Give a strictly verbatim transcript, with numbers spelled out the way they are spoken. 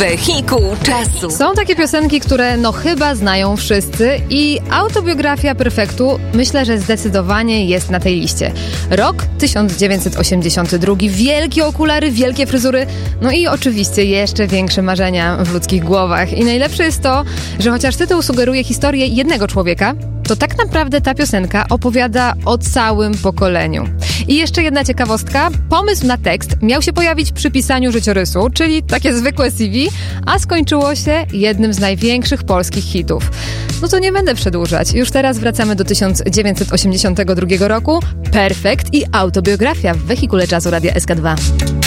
Wehikuł czasu. Są takie piosenki, które no chyba znają wszyscy i autobiografia Perfektu myślę, że zdecydowanie jest na tej liście. Rok tysiąc dziewięćset osiemdziesiąty drugi, wielkie okulary, wielkie fryzury, no i oczywiście jeszcze większe marzenia w ludzkich głowach. I najlepsze jest to, że chociaż tytuł sugeruje historię jednego człowieka, to tak naprawdę ta piosenka opowiada o całym pokoleniu. I jeszcze jedna ciekawostka. Pomysł na tekst miał się pojawić przy pisaniu życiorysu, czyli takie zwykłe C V, a skończyło się jednym z największych polskich hitów. No to nie będę przedłużać. Już teraz wracamy do tysiąc dziewięćset osiemdziesiątego drugiego roku. Perfekt i autobiografia w Wehikule Czasu Radia S K dwa.